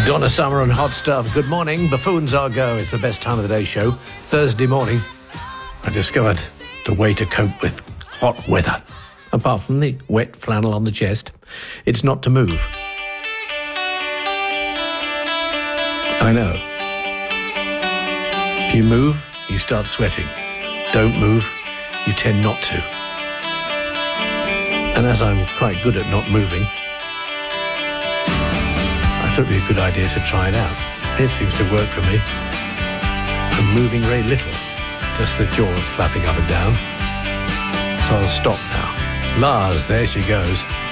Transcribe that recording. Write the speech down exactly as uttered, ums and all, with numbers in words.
Donna Summer and Hot Stuff. Good morning. Buffoons Are Go. It's the best time of the day show. Thursday morning, I discovered the way to cope with hot weather. Apart from the wet flannel on the chest, it's not to move. I know. If you move, you start sweating. Don't move, you tend not to. And as I'm quite good at not moving, I thought it'd be a good idea to try it out. It seems to work for me. I'm moving very little, just the jaws flapping up and down. So I'll stop now. Lars, there she goes.